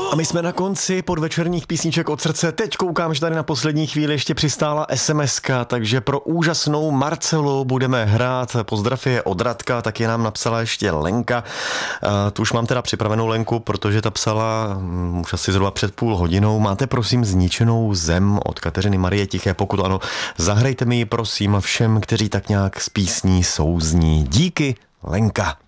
A my jsme na konci podvečerních písniček od srdce. Teď koukám, že tady na poslední chvíli ještě přistála SMS-ka, takže pro úžasnou Marcelu budeme hrát. Pozdrav je od Radka, tak je nám napsala ještě Lenka. Tu už mám teda připravenou Lenku, protože ta psala už asi zhruba před půl hodinou. Máte prosím Zničenou zem od Kateřiny Marie Tiché? Pokud ano, zahrajte mi ji prosím všem, kteří tak nějak s písní souzní. Díky, Lenka.